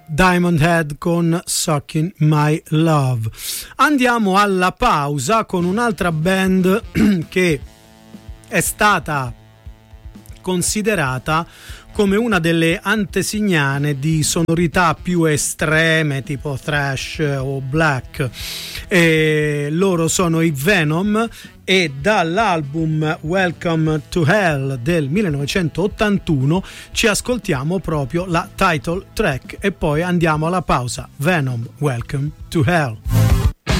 Diamond Head con Sucking My Love. Andiamo alla pausa con un'altra band che è stata considerata come una delle antesignane di sonorità più estreme tipo thrash o black, e loro sono i Venom, e dall'album Welcome to Hell del 1981 ci ascoltiamo proprio la title track e poi andiamo alla pausa. Venom, Welcome to Hell.